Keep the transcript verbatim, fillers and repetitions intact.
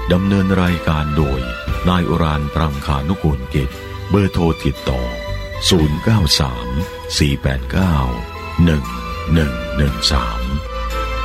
ดำเนินรายการโดยนายอุรานปรังคานุกูลกิจเบอร์โทรติดต่อศูนย์ เก้า สาม สี่ แปด เก้า หนึ่ง หนึ่ง หนึ่ง สาม